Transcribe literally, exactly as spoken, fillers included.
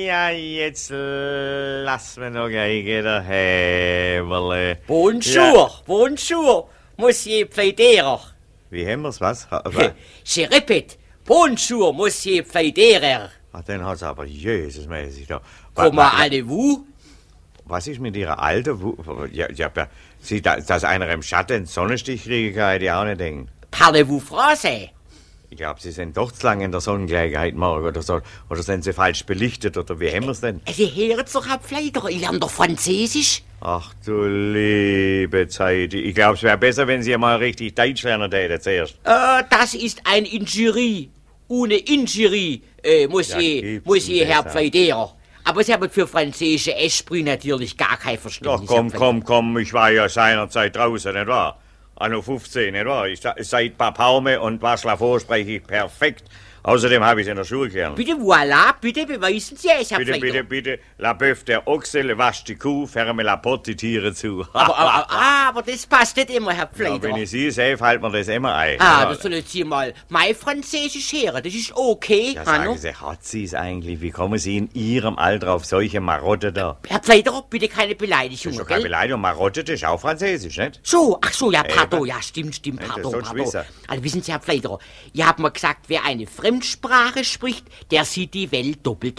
ja, jetzt lass mir noch gleich der Häberle. Bonjour, ja. Bonjour, Monsieur Pfleiderer. Wie haben wir's, was? Je répète, bonjour, Monsieur Pfleiderer. Ach, den hat's aber jesusmäßig da. Comment allez-vous? Was ist mit Ihrer Alten? Ja, ja, Sie, dass einer im Schatten Sonnenstich kriegen kann, hätte ich auch nicht denken. Parlez-vous français? Ich glaube, Sie sind doch zu lange in der Sonnengleichheit morgen oder so. Oder sind Sie falsch belichtet, oder wie haben wir's denn? Sie hören doch, Herr Pfleiderer, ich lerne doch Französisch. Ach du liebe Zeit. Ich glaube, es wäre besser, wenn Sie mal richtig Deutsch lernen täten zuerst. Äh, das ist ein Injurie. Ohne Injurie, äh, Monsieur, ja, Monsieur Herr Pfleiderer. Aber Sie haben für französische Esprit natürlich gar kein Verständnis. Doch, komm, komm, komm, ich war ja seinerzeit draußen, nicht wahr? Anno fünfzehn, nicht wahr? Ich, seit Papaume und Waschlafo spreche ich perfekt. Außerdem habe ich es in der Schule gelernt. Bitte, voilà, bitte beweisen Sie es, Herr Bitte, Pfleiderer. bitte, bitte, la Bœuf der Ochsel, wascht die Kuh, ferme la Pott die Tiere zu. aber, aber, aber das passt nicht immer, Herr Pfleiderer. Ja, wenn ich Sie sehe, fällt mir das immer ein. Ah, ja. das sollen Sie mal mein Französisch hören, das ist okay. Ja, sagen Sie, hat Sie es eigentlich? Wie kommen Sie in Ihrem Alter auf solche Marotte da? Herr Pfleiderer, bitte keine Beleidigung, Das ist doch keine Beleidigung, Marotte, das ist auch Französisch, nicht? So, ach so, ja, pardon, Eben. ja, stimmt, stimmt, Nein, das pardon, soll pardon. wissen. Also wissen Sie, Herr Pfleiderer, ihr habt mir gesagt, wer eine Fremdsprache spricht, der sieht die Welt doppelt.